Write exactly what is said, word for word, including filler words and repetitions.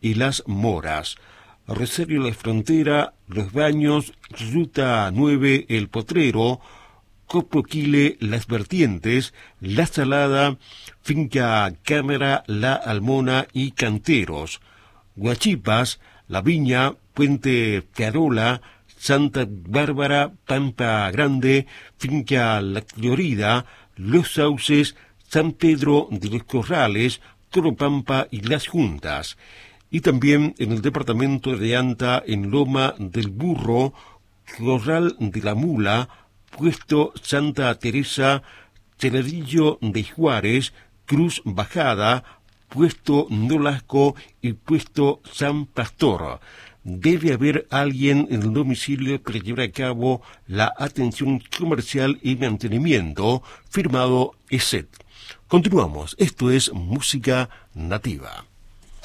y Las Moras. Rosario La Frontera, Los Baños, Ruta nueve, El Potrero, Copoquile, Las Vertientes, La Salada, Finca Cámara, La Almona y Canteros. Guachipas, La Viña, Puente Carola, Santa Bárbara, Pampa Grande, Finca La Florida, Los Sauces, San Pedro de los Corrales, Toropampa y Las Juntas. Y también en el departamento de Anta, en Loma del Burro, Corral de la Mula, Puesto Santa Teresa, Celadillo de Juárez, Cruz Bajada, Puesto Nolasco y Puesto San Pastor. Debe haber alguien en el domicilio que lleve a cabo la atención comercial y mantenimiento, firmado E S E T. Continuamos, esto es Música Nativa.